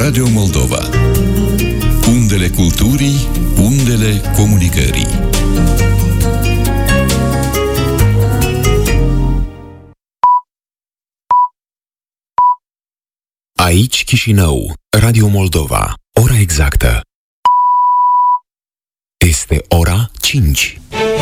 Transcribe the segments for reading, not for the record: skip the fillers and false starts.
Radio Moldova. Undele culturii, undele comunicării. Aici Chișinău, Radio Moldova. Ora exactă este ora 5.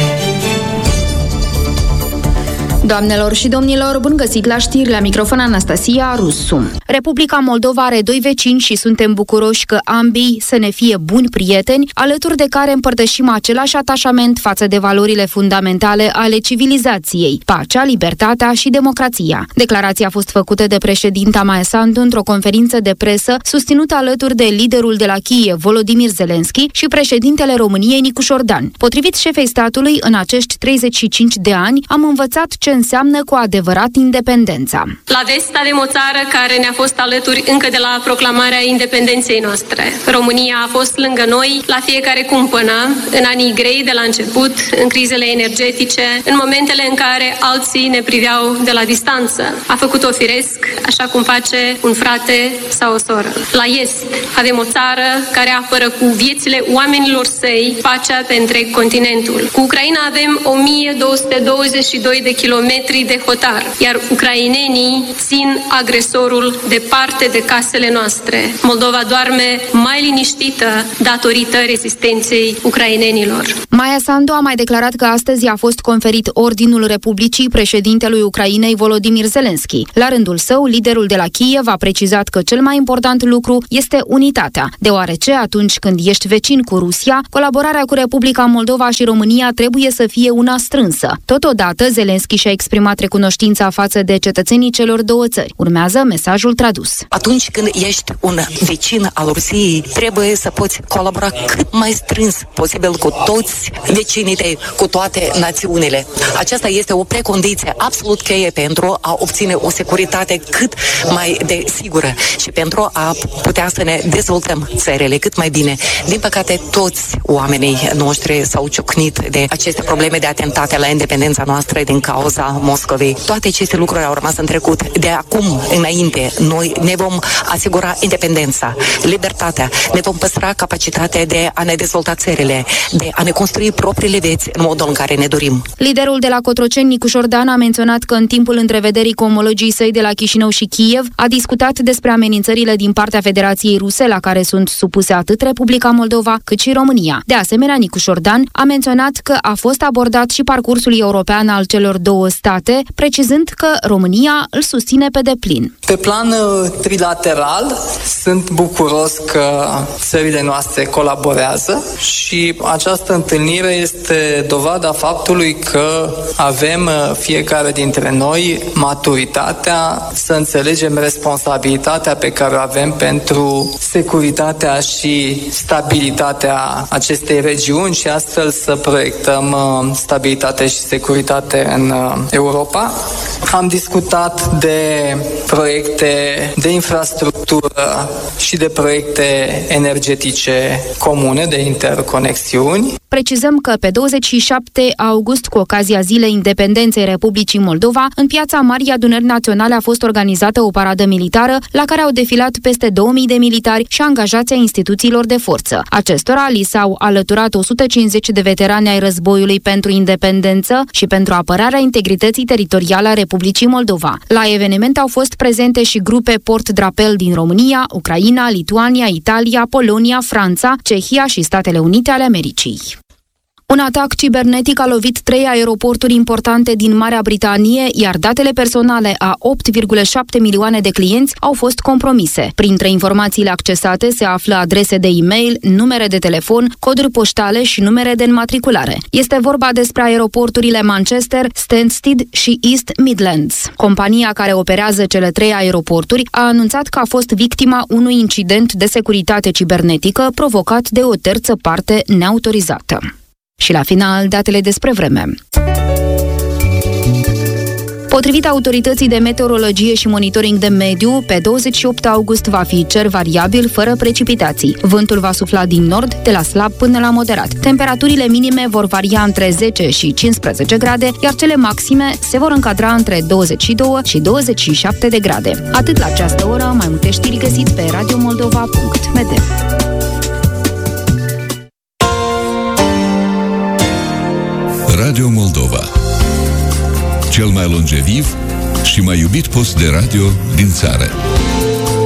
Doamnelor și domnilor, bun găsit la știri, la microfon Anastasia Rusu. Republica Moldova are doi vecini și suntem bucuroși că ambii să ne fie buni prieteni, alături de care împărtășim același atașament față de valorile fundamentale ale civilizației, pacea, libertatea și democrația. Declarația a fost făcută de președinta Maia Sandu într-o conferință de presă susținută alături de liderul de la Kiev, Volodymyr Zelensky, și președintele României, Nicu Șordan. Potrivit șefei statului, în acești 35 de ani am învățat ce înseamnă cu adevărat independența. La vest avem o țară care ne-a fost alături încă de la proclamarea independenței noastre. România a fost lângă noi la fiecare cumpănă, în anii grei de la început, în crizele energetice, în momentele în care alții ne priveau de la distanță. A făcut-o firesc, așa cum face un frate sau o soră. La est avem o țară care apără cu viețile oamenilor săi pacea pe întreg continentul. Cu Ucraina avem 1222 de kilometri de hotar, iar ucrainenii țin agresorul departe de casele noastre. Moldova doarme mai liniștită datorită rezistenței ucrainenilor. Maia Sandu a mai declarat că astăzi a fost conferit Ordinul Republicii președintelui Ucrainei Volodymyr Zelensky. La rândul său, liderul de la Kiev a precizat că cel mai important lucru este unitatea, deoarece atunci când ești vecin cu Rusia, colaborarea cu Republica Moldova și România trebuie să fie una strânsă. Totodată, Zelensky și-a exprimat recunoștința față de cetățenii celor două țări. Urmează mesajul tradus. Atunci când ești un vecin al Rusiei, trebuie să poți colabora cât mai strâns posibil cu toți vecinii tăi, cu toate națiunile. Aceasta este o precondiție absolut cheie pentru a obține o securitate cât mai de sigură și pentru a putea să ne dezvoltăm țările cât mai bine. Din păcate, toți oamenii noștri s-au ciocnit de aceste probleme de atentate la independența noastră din cauza Moscovei. Toate aceste lucruri au rămas în trecut. De acum înainte, noi ne vom asigura independența, libertatea, ne vom păstra capacitatea de a ne dezvolta țările, de a ne construi propriile vieți în modul în care ne dorim. Liderul de la Cotroceni, Nicu Șordan, a menționat că în timpul întrevederii cu omologii săi de la Chișinău și Kiev a discutat despre amenințările din partea Federației Ruse la care sunt supuse atât Republica Moldova cât și România. De asemenea, Nicu Șordan a menționat că a fost abordat și parcursul european al celor două state, precizând că România îl susține pe deplin. Pe plan trilateral, sunt bucuros că țările noastre colaborează și această întâlnire este dovada faptului că avem fiecare dintre noi maturitatea să înțelegem responsabilitatea pe care o avem pentru securitatea și stabilitatea acestei regiuni și astfel să proiectăm stabilitate și securitate în Europa. Am discutat de proiecte de infrastructură și de proiecte energetice comune, de interconexiuni. Precizăm că pe 27 august, cu ocazia Zilei Independenței Republicii Moldova, în Piața Marii Adunări Naționale a fost organizată o paradă militară la care au defilat peste 2000 de militari și angajați ai instituțiilor de forță. Acestora li s-au alăturat 150 de veterani ai războiului pentru independență și pentru apărarea integrității teritoriale a Republicii Moldova. La eveniment au fost prezente și grupe port-drapel din România, Ucraina, Lituania, Italia, Polonia, Franța, Cehia și Statele Unite ale Americii. Un atac cibernetic a lovit 3 aeroporturi importante din Marea Britanie, iar datele personale a 8,7 milioane de clienți au fost compromise. Printre informațiile accesate se află adrese de e-mail, numere de telefon, coduri poștale și numere de înmatriculare. Este vorba despre aeroporturile Manchester, Stansted și East Midlands. Compania care operează cele 3 aeroporturi a anunțat că a fost victima unui incident de securitate cibernetică provocat de o terță parte neautorizată. Și la final, datele despre vreme. Potrivit Autorității de Meteorologie și Monitoring de Mediu, pe 28 august va fi cer variabil, fără precipitații. Vântul va sufla din nord, de la slab până la moderat. Temperaturile minime vor varia între 10 și 15 grade, iar cele maxime se vor încadra între 22 și 27 de grade. Atât la această oră, mai multe știri găsiți pe radiomoldova.md. Radio Moldova, cel mai longeviv și mai iubit post de radio din țară.